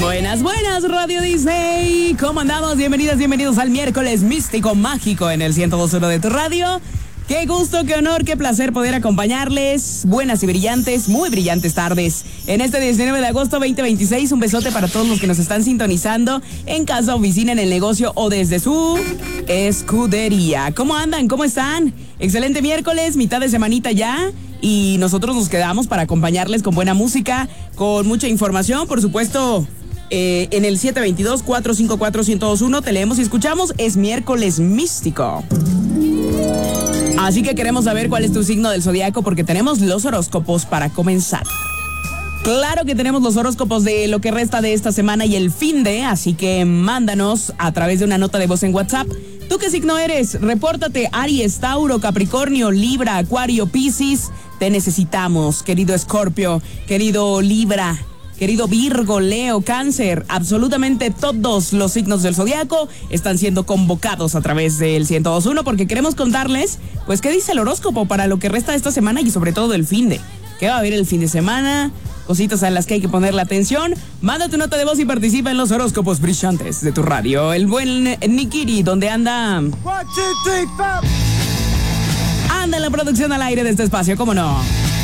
Buenas, buenas, Radio Disney. ¿Cómo andamos? Bienvenidas, bienvenidos al miércoles místico, mágico en el 102.1 de tu radio. Qué gusto, qué honor, qué placer poder acompañarles. Buenas y brillantes, muy brillantes tardes. En este 19 de agosto 2026, un besote para todos los que nos están sintonizando en casa, oficina, en el negocio o desde su escudería. ¿Cómo andan? ¿Cómo están? Excelente miércoles, mitad de semanita ya. Y nosotros nos quedamos para acompañarles con buena música, con mucha información, por supuesto. En el 722-454-1021 te leemos y escuchamos. Es miércoles místico. Así que queremos saber cuál es tu signo del zodiaco porque tenemos los horóscopos para comenzar. Claro que tenemos los horóscopos de lo que resta de esta semana y el fin de, así que mándanos a través de una nota de voz en WhatsApp. ¿Tú qué signo eres? Repórtate. Aries, Tauro, Capricornio, Libra, Acuario, Piscis. Te necesitamos, querido Escorpio, querido Libra, querido Virgo, Leo, Cáncer. Absolutamente todos los signos del zodiaco están siendo convocados a través del 102.1 porque queremos contarles, pues, qué dice el horóscopo para lo que resta de esta semana y sobre todo el fin de. ¿Qué va a haber el fin de semana? Cositas a las que hay que ponerle atención. Manda tu nota de voz y participa en los horóscopos brillantes de tu radio. El buen Nikiri, ¿dónde anda? 1, 2, 3, 4. Anda en la producción al aire de este espacio, ¿cómo no?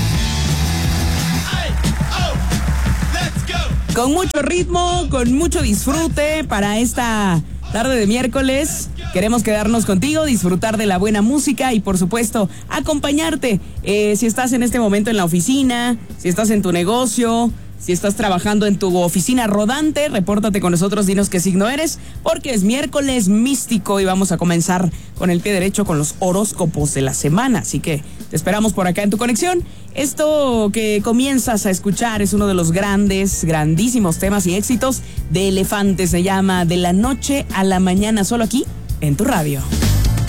Con mucho ritmo, con mucho disfrute para esta tarde de miércoles. Queremos quedarnos contigo, disfrutar de la buena música y, por supuesto, acompañarte. Si estás en este momento en la oficina, si estás en tu negocio, si estás trabajando en tu oficina rodante, repórtate con nosotros, dinos qué signo eres, porque es miércoles místico y vamos a comenzar con el pie derecho con los horóscopos de la semana. Así que te esperamos por acá en tu conexión. Esto que comienzas a escuchar es uno de los grandísimos temas y éxitos de Elefante. Se llama De la noche a la mañana, solo aquí en tu radio.